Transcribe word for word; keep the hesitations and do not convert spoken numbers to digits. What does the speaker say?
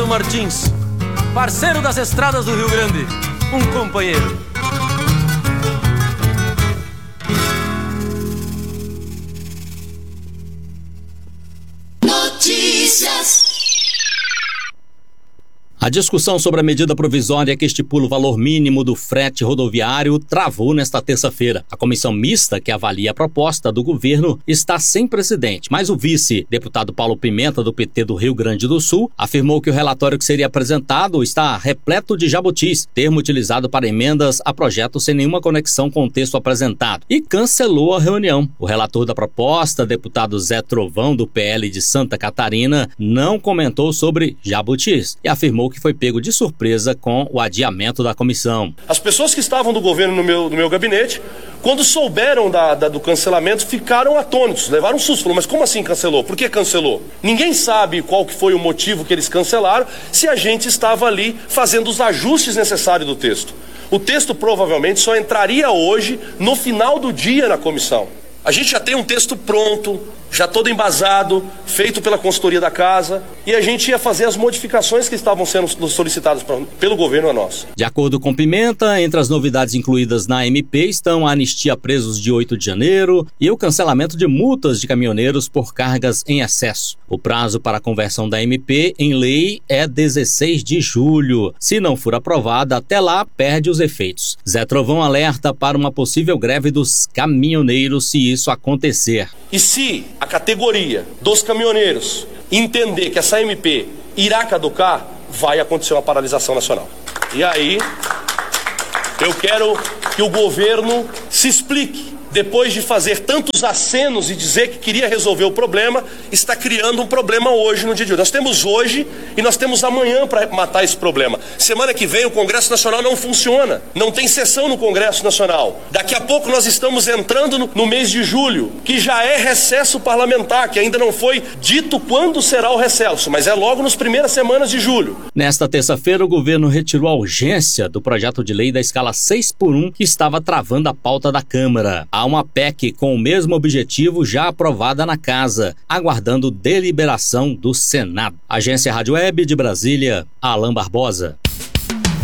Martins, parceiro das estradas do Rio Grande, um companheiro. Notícias. A discussão sobre a medida provisória que estipula o valor mínimo do frete rodoviário travou nesta terça-feira. A comissão mista que avalia a proposta do governo está sem precedente, mas o vice, deputado Paulo Pimenta, do P T do Rio Grande do Sul, afirmou que o relatório que seria apresentado está repleto de jabutis, termo utilizado para emendas a projetos sem nenhuma conexão com o texto apresentado, e cancelou a reunião. O relator da proposta, deputado Zé Trovão, do P L de Santa Catarina, não comentou sobre jabutis e afirmou que foi pego de surpresa com o adiamento da comissão. As pessoas que estavam do governo no meu, no meu gabinete, quando souberam da, da, do cancelamento, ficaram atônitos, levaram um susto. Falaram, mas como assim cancelou? Por que cancelou? Ninguém sabe qual que foi o motivo que eles cancelaram, se a gente estava ali fazendo os ajustes necessários do texto. O texto provavelmente só entraria hoje, no final do dia, na comissão. A gente já tem um texto pronto, já todo embasado, feito pela consultoria da casa, e a gente ia fazer as modificações que estavam sendo solicitadas pra, pelo governo a nós. De acordo com Pimenta, entre as novidades incluídas na M P estão a anistia a presos de oito de janeiro e o cancelamento de multas de caminhoneiros por cargas em excesso. O prazo para a conversão da M P em lei é dezesseis de julho. Se não for aprovada, até lá perde os efeitos. Zé Trovão alerta para uma possível greve dos caminhoneiros se isso acontecer. E se a categoria dos caminhoneiros entender que essa M P irá caducar, vai acontecer uma paralisação nacional. E aí, eu quero que o governo se explique. Depois de fazer tantos acenos e dizer que queria resolver o problema, está criando um problema hoje, no dia de hoje. Nós temos hoje e nós temos amanhã para matar esse problema. Semana que vem o Congresso Nacional não funciona. Não tem sessão no Congresso Nacional. Daqui a pouco nós estamos entrando no, no mês de julho, que já é recesso parlamentar, que ainda não foi dito quando será o recesso, mas é logo nas primeiras semanas de julho. Nesta terça-feira, o governo retirou a urgência do projeto de lei da escala seis por um que estava travando a pauta da Câmara. Há uma P E C com o mesmo objetivo já aprovada na Casa, aguardando deliberação do Senado. Agência Rádio Web de Brasília, Alan Barbosa.